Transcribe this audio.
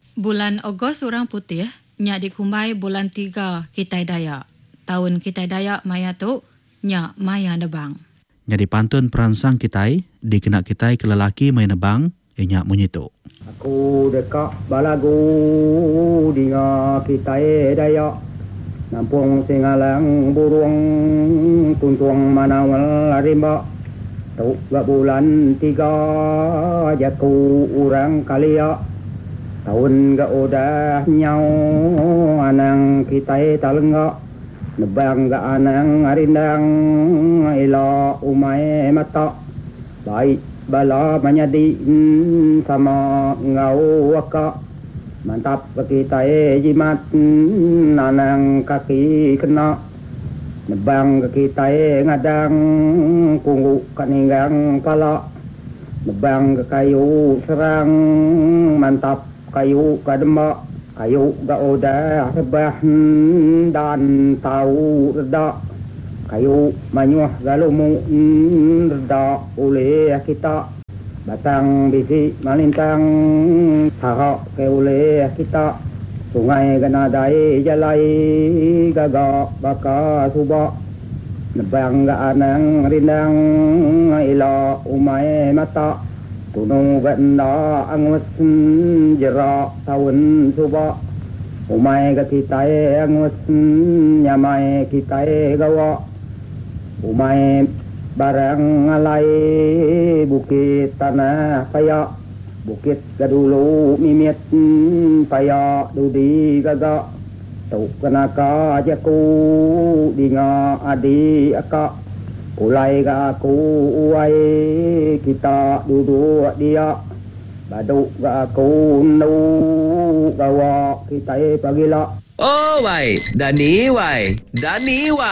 Bulan Ogos Orang Putih, nya dikumbai bulan 3 Kitai Dayak. Tahun Kitai Dayak maya tu, nya maya nebang. Nya dipantun peransang Kitai, dikena Kitai ke lelaki maya nebang, nya menyitu. Aku dekat balagu dinga Kitai Dayak. Nampung singalang burung tuntung manawal rimba. Tu gak bulan 3 jaku orang kalia. Tahun gak udah nyau anang Kitai talengga. Nebang gak anang arindang ila umay mata. Baik bala menyadi sama ngau waka. Mantap Kitai jimat anang kaki kena. Nebang Kitai ngadang kunggu kaninggang pala. Nebang kayu serang mantap kayu kadema. Kayu gak udah rebah dan tahu reda. Kayu manyuah galumu reda oleh kita. Batang bisi malintang tahak ke oleh kita. Sungai ganadai jalai gagak baka subak. Nebang gak anang rindang ila umay mata. Tunong ganda angus jerak tahun subak. Umay ke Kitai angus nyamay Kitai gawa. Umay barang alay bukit tanah payak. Bukit gadulu mimit payak dudi gagak. Tuk kenaka jaku dinga adi akak. Ulai ga aku uai kita duduk dia. Baduk ga aku nu gawa Kitai pagila. Oh wai, Dani wai.